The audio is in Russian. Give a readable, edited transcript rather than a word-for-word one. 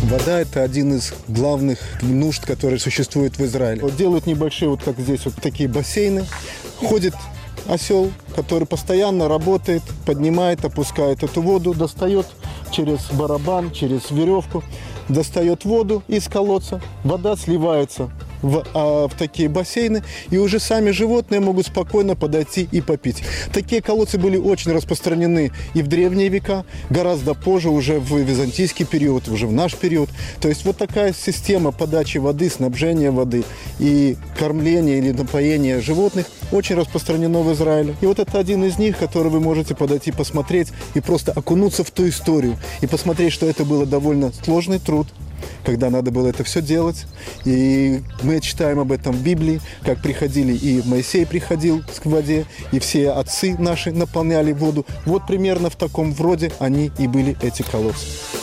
Вода – это один из главных нужд, которые существуют в Израиле. Вот делают небольшие, вот как здесь, вот такие бассейны. Ходит осел, который постоянно работает, поднимает, опускает эту воду, достает через барабан, через веревку, достает воду из колодца. Вода сливается в такие бассейны, и уже сами животные могут спокойно подойти и попить. Такие колодцы были очень распространены и в древние века, гораздо позже, уже в византийский период, уже в наш период. То есть вот такая система подачи воды, снабжения воды и кормления или напоения животных очень распространено в Израиле. И вот это один из них, который вы можете подойти посмотреть и просто окунуться в ту историю и посмотреть, что это был довольно сложный труд, когда надо было это все делать. И мы читаем об этом в Библии, как приходили, и Моисей приходил к воде, и все отцы наши наполняли воду. Вот примерно в таком вроде они и были, эти колодцы.